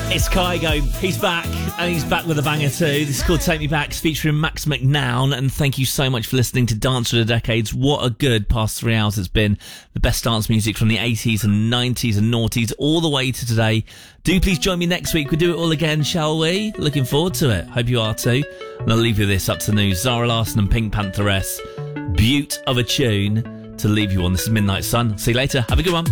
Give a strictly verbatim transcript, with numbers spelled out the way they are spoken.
It's Kygo. He's back, and he's back with a banger too. This is called Take Me Back, it's featuring Max McNown, and thank you so much for listening to Dance for the Decades. What a good past three hours it's been. The best dance music from the eighties and nineties and noughties all the way to today. Do please join me next week. We'll do it all again, shall we? Looking forward to it. Hope you are too. And I'll leave you this up to the news. Zara Larsson and Pink Pantheress. Beaut of a tune to leave you on. This is Midnight Sun. See you later. Have a good one.